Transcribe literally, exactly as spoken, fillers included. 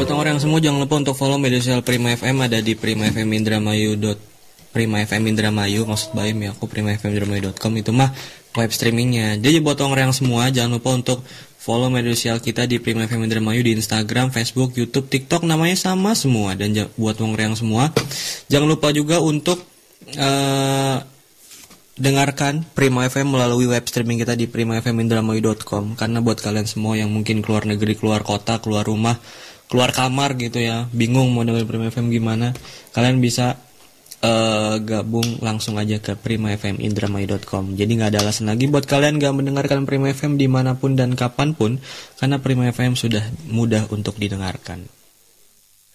Buat orang semua jangan lupa untuk follow media sosial Prima F M, ada di Prima F M Indramayu. Prima F M Indramayu, maksud Baim ya, aku prima f m indramayu dot com, itu mah web streamingnya. Jadi buat orang semua jangan lupa untuk follow media sosial kita di Prima F M Indramayu di Instagram, Facebook, YouTube, TikTok, namanya sama semua. Dan j- buat orang semua jangan lupa juga untuk uh, dengarkan Prima F M melalui web streaming kita di prima f m indramayu dot com. Karena buat kalian semua yang mungkin keluar negeri, keluar kota, keluar rumah, keluar kamar gitu ya, bingung mau dengerin Prima F M gimana, kalian bisa Uh, gabung langsung aja ke prima f m indramayu dot com. Jadi gak ada alasan lagi buat kalian gak mendengarkan Prima F M dimanapun dan kapanpun, karena Prima F M sudah mudah untuk didengarkan.